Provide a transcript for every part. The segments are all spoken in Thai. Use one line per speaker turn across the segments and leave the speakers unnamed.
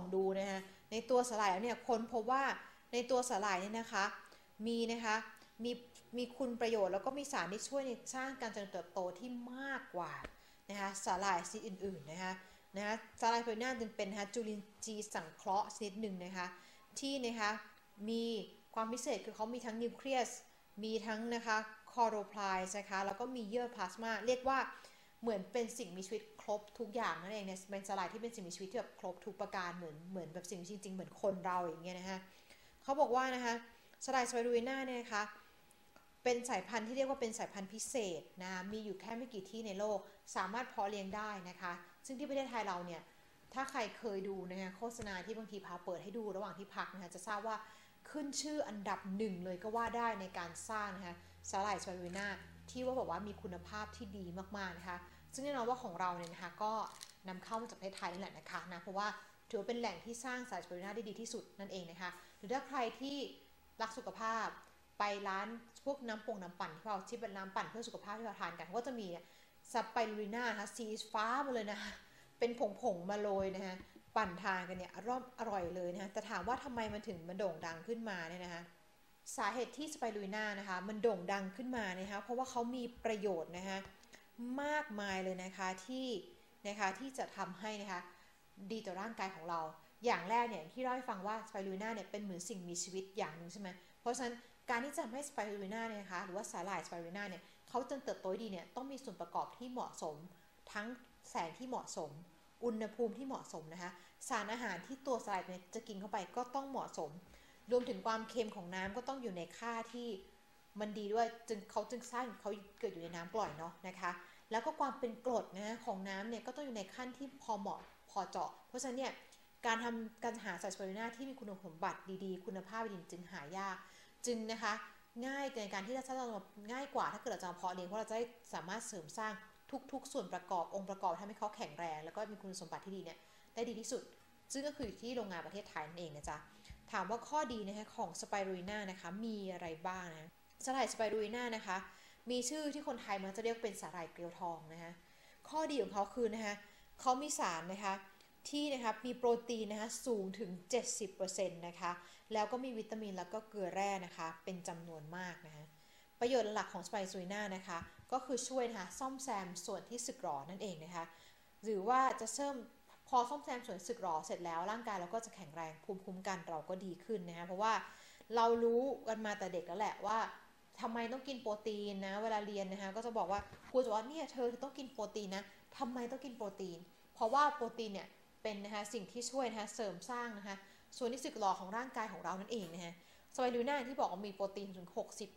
ดูนะคะในตัวสาหร่ายแล้วเนี่ยคนพบว่าในตัวสาหร่ายเนี่ยนะคะมีนะคะมีมีคุณประโยชน์แล้วก็มีสารที่ช่วยในสร้างการเจริญเติบโตที่มากกว่านะคะสาหร่ายชนิดอื่นๆนะคะสาหร่ายโพลิน่าจึงเป็นนะคะจุลินทรีย์สังเคราะห์ชนิดหนึ่งนะคะที่นะคะมีความพิเศษคือเขามีทั้งนิวเคลียสมีทั้งนะคะคลอโรไพลส์นะคะแล้วก็มีเยื่อพลาสมาเรียกว่าเหมือนเป็นสิ่งมีชีวิตครบทุกอย่างนั่นเองเนี่ยเป็นสาหร่ายที่เป็นสิ่งมีชีวิตที่แบบครบทุกประการเหมือนแบบสิ่งจริงๆเหมือนคนเราอย่างเงี้ยนะคะเขาบอกว่านะคะสาหร่ายสไปรูลิน่าเนี่ยนะคะเป็นสายพันธุ์ที่เรียกว่าเป็นสายพันธุ์พิเศษนะมีอยู่แค่ไม่กี่ที่ในโลกสามารถเพาะเลี้ยงได้นะคะซึ่งที่ประเทศไทยเราเนี่ยถ้าใครเคยดูนะคะโฆษณาที่บางทีพาเปิดให้ดูระหว่างที่พักนะคะจะทราบว่าขึ้นชื่ออันดับหนึ่งเลยก็ว่าได้ในการสร้างนะคะสาหร่ายสไปรูลิน่าที่ว่าบอกว่ามีคุณภาพที่ดีมากๆนะคะซึ่งแน่นอนว่าของเราเนี่ยนะคะก็นำเข้ามาจากประเทศไทยนี่แหละนะคะเพราะว่าถือว่าเป็นแหล่งที่สร้างสาหร่ายสไปรูลิน่าได้ดีที่สุดนั่นเองนะคะหรือถ้าใครที่รักสุขภาพไปร้านพวกน้ำปั่นที่เราที่เป็นน้ำปั่นเพื่อสุขภาพที่เราทานกันก็จะมีสไปรูลิน่านะคะสีฟ้ามาเลยนะเป็นผงมาโรยนะคะปั่นทานกันเนี่ยอร่อยเลยนะคะแต่ถามว่าทำไมมันถึงมันโด่งดังขึ้นมาเนี่ยนะคะสาเหตุที่สไปรูลิน่านะคะมันโด่งดังขึ้นมานะคะเพราะว่าเขามีประโยชน์นะคะมากมายเลยนะคะที่จะทำให้นะคะดีต่อร่างกายของเราอย่างแรกเนี่ยที่เล่าให้ฟังว่าสไปรูลิน่าเนี่ยเป็นเหมือนสิ่งมีชีวิตอย่างหนึ่งใช่ไหมเพราะฉะนั้นการที่จะทำให้สไปรูลิน่าเนี่ยนะคะหรือว่าสาหร่ายสไปรูลิน่าเนี่ยเขาจะเติบโตดีเนี่ยต้องมีส่วนประกอบที่เหมาะสมทั้งแสงที่เหมาะสมอุณหภูมิที่เหมาะสมนะคะสารอาหารที่ตัวสาหร่ายเนี่ยจะกินเข้าไปก็ต้องเหมาะสมรวมถึงความเค็มของน้ำก็ต้องอยู่ในค่าที่มันดีด้วยจึงสร้างเขาเกิดอยู่ในน้ำปล่อยเนาะนะคะแล้วก็ความเป็นกรดนะของน้ำเนี่ยก็ต้องอยู่ในขั้นที่พอเหมาะพอเจาะเพราะฉะนั้นเนี่ยการหาสารสไปรูลิน่าที่มีคุณสมบัติดีๆคุณภาพดีจึงหายากจึงนะคะง่ายในการที่จะง่ายกว่าถ้าเกิดเราจะเพาะเลี้ยงเพราะเราจะได้สามารถเสริมสร้างทุกๆส่วนประกอบองค์ประกอบทำให้เขาแข็งแรงแล้วก็มีคุณสมบัติที่ดีเนี่ยได้ดีที่สุดซึ่งก็คืออยู่ที่โรงงานประเทศไทยนั่นเองนะจ๊ะถามว่าข้อดีนะคะของสไปรูลิน่านะคะมีอะไรบ้างนะสาหร่ายสไปรูลิน่านะคะมีชื่อที่คนไทยมันจะเรียกเป็นสาหร่ายเกลียวทองนะคะข้อดีของเขาคือนะคะเขามีสารนะคะที่นะคะมีโปรตีนนะคะสูงถึง 70% นะคะแล้วก็มีวิตามินแล้วก็เกลือแร่นะคะเป็นจำนวนมากนะคะประโยชน์หลักของสไปรูลิน่านะคะก็คือช่วยนะคะซ่อมแซมส่วนที่สึกหรอนั่นเองนะคะหรือว่าจะพอซ่อมแซมส่วนสึกหรอเสร็จแล้วร่างกายเราก็จะแข็งแรงภูมิคุ้มกันเราก็ดีขึ้นนะคะเพราะว่าเรารู้กันมาแต่เด็กแล้วแหละว่าทำไมต้องกินโปรตีนนะเวลาเรียนนะคะก็จะบอกว่าครูจะว่าเนี่ยเธอต้องกินโปรตีนนะทำไมต้องกินโปรตีนเพราะว่าโปรตีนเนี่ยเป็นนะคะสิ่งที่ช่วยนะคะเสริมสร้างนะคะส่วนที่สึกหรอของร่างกายของเรานั่นเองนะคะสไปรูลิน่าที่บอกว่ามีโปรตีนถึง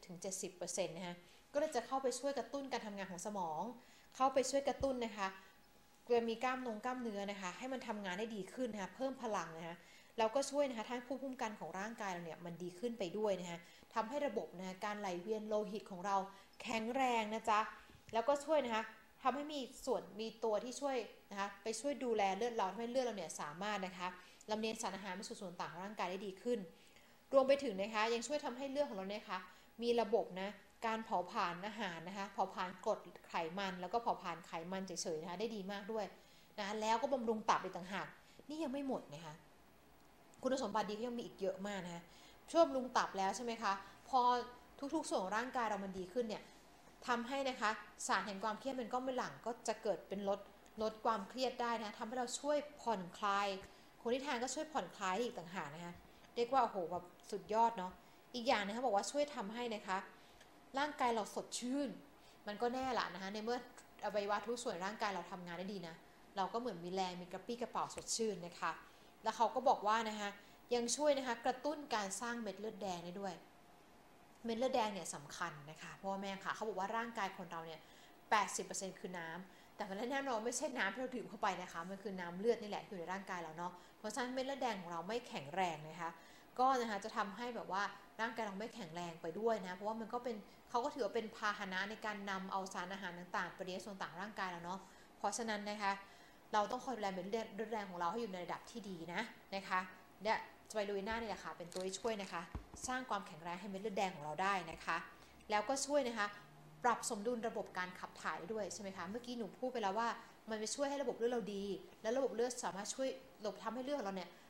60-70% นะคะก็เลยจะเข้าไปช่วยกระตุ้นการทำงานของสมองเข้าไปช่วยกระตุ้นนะคะมีกล้ามเนื้อนะคะให้มันทำงานได้ดีขึ้นนะคะเพิ่มพลังนะคะแล้วก็ช่วยนะคะทั้งภูมิคุ้มกันของร่างกายเราเนี่ยมันดีขึ้นไปด้วยนะคะทำให้ระบบนะคะการไหลเวียนโลหิตของเราแข็งแรงนะจ๊ะแล้วก็ช่วยนะคะทำให้มีตัวที่ช่วยนะคะไปช่วยดูแลเลือดเราทำให้เลือดเราเนี่ยสามารถนะคะลำเลียงสารอาหารไปสู่ส่วนต่างของร่างกายได้ดีขึ้นรวมไปถึงนะคะยังช่วยทำให้เลือดของเราเนี่ยคะมีระบบนะการเผาผลาญอาหารนะคะเผาผลาญกรดไขมันแล้วก็เผาผลาญไขมันเฉยๆนะคะได้ดีมากด้วยนะแล้วก็บำรุงตับอีกต่างหากนี่ยังไม่หมดนะคะคุณสมบัติดีก็ยังมีอีกเยอะมากนะคะช่วยบำรุงตับแล้วใช่ไหมคะพอทุกๆส่วนของร่างกายเรามันดีขึ้นเนี่ยทำให้นะคะสารแห่งความเครียดเป็นก้อนเป็นหลังก็จะเกิดเป็นลดความเครียดได้นะทำให้เราช่วยผ่อนคลายคนที่ทานก็ช่วยผ่อนคลายอีกต่างหากนะคะเรียกว่าโอ้โหแบบสุดยอดเนาะอีกอย่างนะคะบอกว่าช่วยทำให้นะคะร่างกายเราสดชื่นมันก็แน่ละนะคะในเมื่ออวัยวะทุกส่วนร่างกายเราทำงานได้ดีนะเราก็เหมือนมีแรงมีกระปี้กระเป๋าสดชื่นนะคะแล้วเขาก็บอกว่านะคะยังช่วยนะคะกระตุ้นการสร้างเม็ดเลือดแดงได้ด้วยเม็ดเลือดแดงเนี่ยสำคัญนะคะเพราะว่าแม่ค่ะเขาบอกว่าร่างกายคนเราเนี่ย80%คือน้ำแต่มันแน่นอนไม่ใช่น้ำที่เราดื่มเข้าไปนะคะมันคือน้ำเลือดนี่แหละอยู่ในร่างกายเราเนาะเพราะฉะนั้นเม็ดเลือดแดงของเราไม่แข็งแรงนะคะก็นะคะจะทำให้แบบว่าร่างกายเราไม่แข็งแรงไปด้วยนะเพราะว่ามันก็เป็นเขาก็ถือว่าเป็นพาหนะในการนำเอาสารอาหารต่างๆไปเลี้ยงส่วนต่างร่างกายเราเนาะเพราะฉะนั้นนะคะเราต้องคอยดูแลเม็ดเลือดแดงของเราให้อยู่ในระดับที่ดีนะคะเนี่ยสไปรูลิน่านี่แหละค่ะเป็นตัวที่ช่วยนะคะสร้างความแข็งแรงให้เม็ดเลือดแดงของเราได้นะคะแล้วก็ช่วยนะคะปรับสมดุลระบบการขับถ่ายได้ด้วยใช่ไหมคะเมื่อกี้หนูพูดไปแล้วว่ามันจะช่วยให้ระบบเลือดเราดีและระบบเลือดสามารถช่วยทำให้เลือดเราเนี่ย